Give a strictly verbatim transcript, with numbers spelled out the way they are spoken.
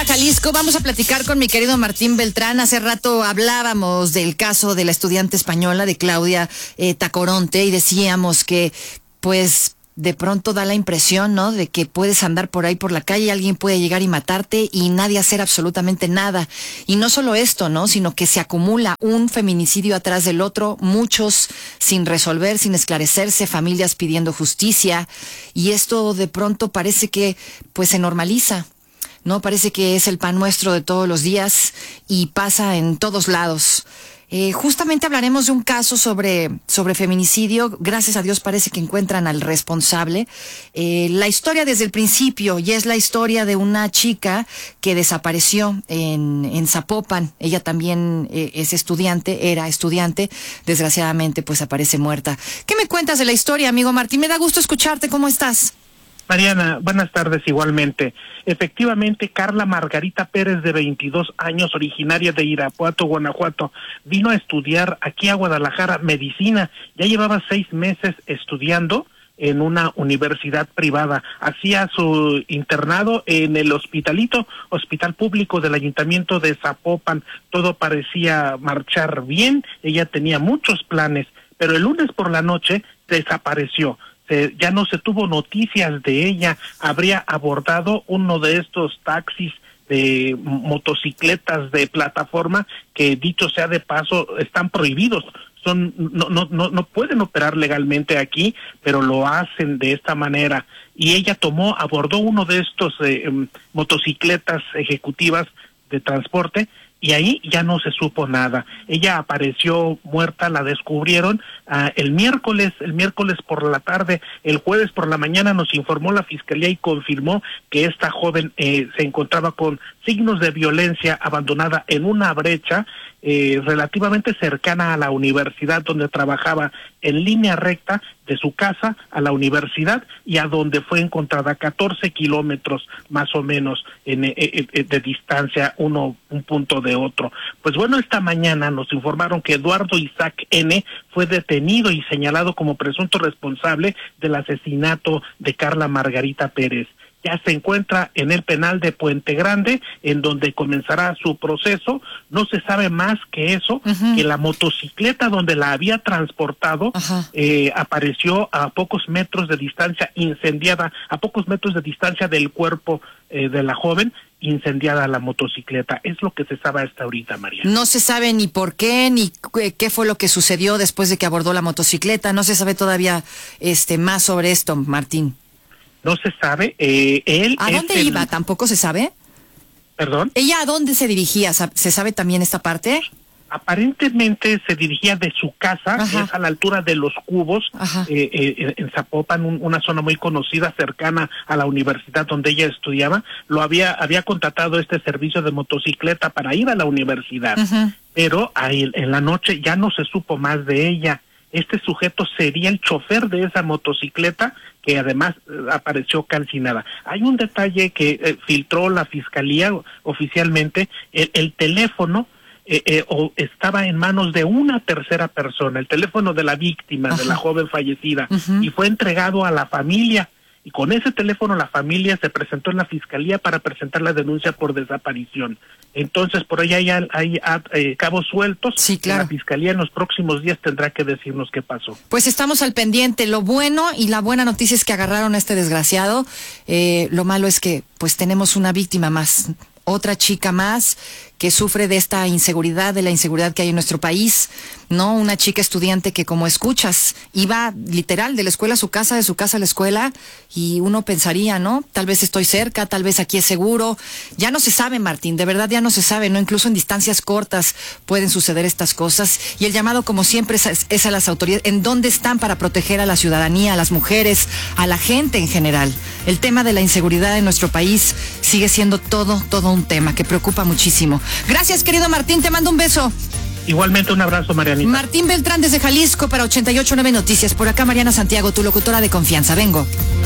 Guadalajara, Jalisco. Vamos a platicar con mi querido Martín Beltrán. Hace rato hablábamos del caso de la estudiante española, de Claudia eh, Tacoronte, y decíamos que, pues, de pronto da la impresión, ¿no?, de que puedes andar por ahí por la calle, alguien puede llegar y matarte y nadie hacer absolutamente nada. Y no solo esto, ¿no?, sino que se acumula un feminicidio atrás del otro, muchos sin resolver, sin esclarecerse, familias pidiendo justicia, y esto de pronto parece que, pues, se normaliza, ¿no? Parece que es el pan nuestro de todos los días y pasa en todos lados. Eh, justamente hablaremos de un caso sobre, sobre feminicidio. Gracias a Dios parece que encuentran al responsable. Eh, la historia desde el principio, y es la historia de una chica que desapareció en, en Zapopan. Ella también eh, es estudiante, era estudiante. Desgraciadamente, pues aparece muerta. ¿Qué me cuentas de la historia, amigo Martín? Me da gusto escucharte. ¿Cómo estás? Mariana, buenas tardes igualmente. Efectivamente, Carla Margarita Pérez, de veintidós años, originaria de Irapuato, Guanajuato, vino a estudiar aquí a Guadalajara medicina. Ya llevaba seis meses estudiando en una universidad privada. Hacía su internado en el Hospitalito, hospital público del Ayuntamiento de Zapopan. Todo parecía marchar bien, ella tenía muchos planes, pero el lunes por la noche desapareció. Se, ya no se tuvo noticias de ella. Habría abordado uno de estos taxis de motocicletas de plataforma que, dicho sea de paso, están prohibidos. Son no no no no pueden operar legalmente aquí, pero lo hacen de esta manera. Y ella tomó, abordó uno de estos eh, motocicletas ejecutivas de transporte, y ahí ya no se supo nada. Ella apareció muerta, la descubrieron uh, el miércoles, el miércoles por la tarde. El jueves por la mañana nos informó la fiscalía y confirmó que esta joven eh, se encontraba con signos de violencia, abandonada en una brecha eh, relativamente cercana a la universidad donde trabajaba, en línea recta de su casa a la universidad, y a donde fue encontrada, catorce kilómetros más o menos en, en, en, de distancia, uno un punto de otro. Pues bueno, esta mañana nos informaron que Eduardo Isaac N. fue detenido y señalado como presunto responsable del asesinato de Carla Margarita Pérez. Ya se encuentra en el penal de Puente Grande, en donde comenzará su proceso. No se sabe más que eso, uh-huh. que la motocicleta donde la había transportado uh-huh. eh, apareció a pocos metros de distancia, incendiada, a pocos metros de distancia del cuerpo eh, de la joven, incendiada la motocicleta. Es lo que se sabe hasta ahorita, María. No se sabe ni por qué, ni qué fue lo que sucedió después de que abordó la motocicleta. No se sabe todavía este más sobre esto, Martín. No se sabe. Eh, él ¿A dónde el... iba? ¿Tampoco se sabe? ¿Perdón? ¿Ella a dónde se dirigía? ¿Se sabe también esta parte? Aparentemente se dirigía de su casa, Ajá. que es a la altura de Los Cubos, eh, eh, en Zapopan, un, una zona muy conocida, cercana a la universidad donde ella estudiaba. Lo había había contratado este servicio de motocicleta para ir a la universidad, Ajá. pero ahí, en la noche ya no se supo más de ella. Este sujeto sería el chofer de esa motocicleta, que además eh, apareció calcinada. Hay un detalle que eh, filtró la fiscalía oficialmente: el, el teléfono eh, eh, o estaba en manos de una tercera persona, el teléfono de la víctima, Ajá. de la joven fallecida, uh-huh. y fue entregado a la familia. Y con ese teléfono la familia se presentó en la fiscalía para presentar la denuncia por desaparición. Entonces, por ahí hay, hay, hay eh, cabos sueltos. Sí, claro. La fiscalía en los próximos días tendrá que decirnos qué pasó. Pues estamos al pendiente. Lo bueno y la buena noticia es que agarraron a este desgraciado. Eh, lo malo es que pues tenemos una víctima más, otra chica más que sufre de esta inseguridad, de la inseguridad que hay en nuestro país, ¿no? Una chica estudiante que, como escuchas, iba literal de la escuela a su casa, de su casa a la escuela, y uno pensaría, ¿no? Tal vez estoy cerca, tal vez aquí es seguro. Ya no se sabe, Martín, de verdad ya no se sabe, ¿no? Incluso en distancias cortas pueden suceder estas cosas, y el llamado, como siempre, es, es a las autoridades. ¿En dónde están para proteger a la ciudadanía, a las mujeres, a la gente en general? El tema de la inseguridad en nuestro país sigue siendo todo, todo un tema que preocupa muchísimo. Gracias, querido Martín, te mando un beso. Igualmente, un abrazo, Marianita. Martín Beltrán desde Jalisco para ochenta y ocho punto nueve Noticias. Por acá, Mariana Santiago, tu locutora de confianza. Vengo.